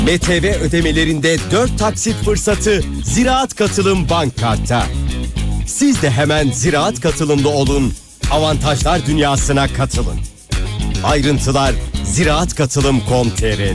MTV ödemelerinde 4 taksit fırsatı Ziraat Katılım Bank Kart'ta. Siz de hemen Ziraat Katılım'da olun, avantajlar dünyasına katılın. Ayrıntılar ziraatkatılım.com.tr